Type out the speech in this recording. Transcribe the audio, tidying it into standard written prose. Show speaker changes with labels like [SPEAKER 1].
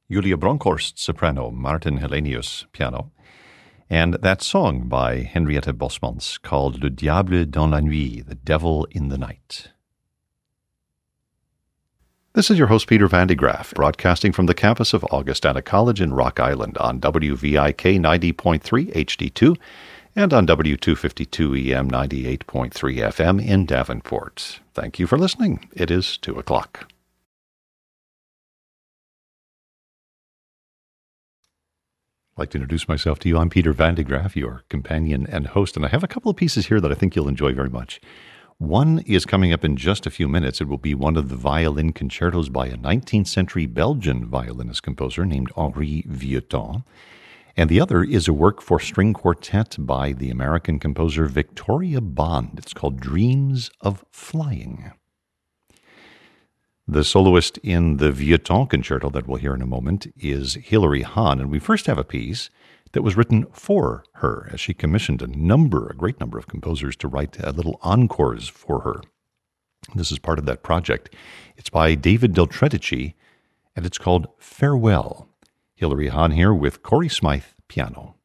[SPEAKER 1] Julia Bronkhorst, soprano, Martin Hellenius, piano, and that song by Henriette Bosmans called Le Diable dans la Nuit, The Devil in the Night. This is your host, Peter Van de Graaff, broadcasting from the campus of Augustana College in Rock Island on WVIK 90.3 HD2 and on W252 EM 98.3 FM in Davenport. Thank you for listening. It is 2 o'clock. I'd like to introduce myself to you. I'm Peter Van de Graaff, your companion and host, and I have a couple of pieces here that I think you'll enjoy very much. One is coming up in just a few minutes. It will be one of the violin concertos by a 19th century Belgian violinist composer named Henri Vieuxtemps. And the other is a work for string quartet by the American composer Victoria Bond. It's called Dreams of Flying. The soloist in the Vieuxtemps concerto that we'll hear in a moment is Hilary Hahn, and we first have a piece that was written for her, as she commissioned a great number of composers to write little encores for her. This is part of that project. It's by David Del Tredici, and it's called Farewell. Hilary Hahn here with Corey Smythe, piano.